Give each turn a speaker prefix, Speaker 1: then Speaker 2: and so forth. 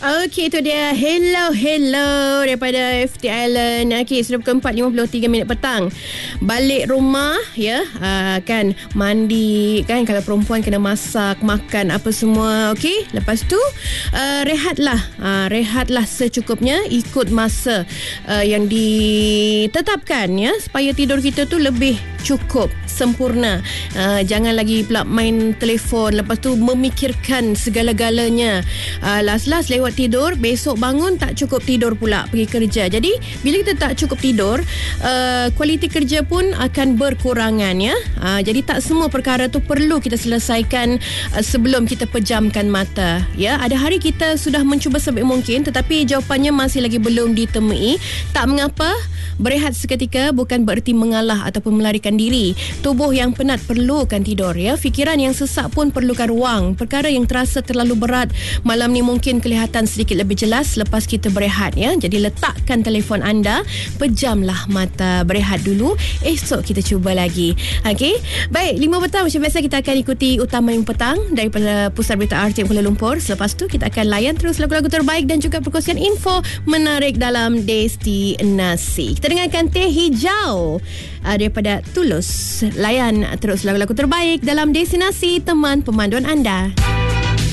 Speaker 1: Okey, itu dia Hello daripada FT Island. Okey, sudah pukul 4:53 petang. Balik rumah ya, kan mandi kan, kalau perempuan kena masak, makan apa semua. Okey, lepas tu rehatlah secukupnya, ikut masa yang ditetapkan ya, supaya tidur kita tu lebih cukup, sempurna. Jangan lagi pula main telefon, lepas tu memikirkan segala-galanya. Last lewat tidur, besok bangun tak cukup tidur pula pergi kerja. Jadi bila kita tak cukup tidur, kualiti kerja pun akan berkurangan ya. Jadi tak semua perkara tu perlu kita selesaikan sebelum kita pejamkan mata ya. Ada hari kita sudah mencuba sebaik mungkin, tetapi jawapannya masih lagi belum ditemui. Tak mengapa, berehat seketika bukan bererti mengalah ataupun melarikan diri. Tubuh yang penat perlukan tidur ya. Fikiran yang sesak pun perlukan ruang. Perkara yang terasa terlalu berat malam ni mungkin kelihatan sedikit lebih jelas lepas kita berehat ya. Jadi letakkan telefon anda, pejamlah mata, berehat dulu. Esok kita cuba lagi. Okey. Baik, 5 petang macam biasa kita akan ikuti Utama Yang Petang daripada Pusat Berita RTM Kuala Lumpur. Selepas tu kita akan layan terus lagu-lagu terbaik dan juga perkongsian info menarik dalam Destinasi. Kita dengarkan Teh Hijau daripada Tulus. Layan terus lagu-lagu terbaik dalam Destinasi, teman pemanduan anda.